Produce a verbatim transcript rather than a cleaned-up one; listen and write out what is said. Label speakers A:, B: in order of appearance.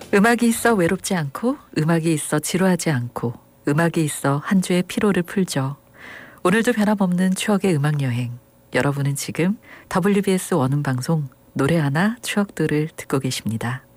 A: 음악이 있어 외롭지 않고, 음악이 있어 지루하지 않고, 음악이 있어 한 주의 피로를 풀죠. 오늘도 변함없는 추억의 음악여행. 여러분은 지금 더블유비에스 원음방송 노래 하나 추억들을 듣고 계십니다.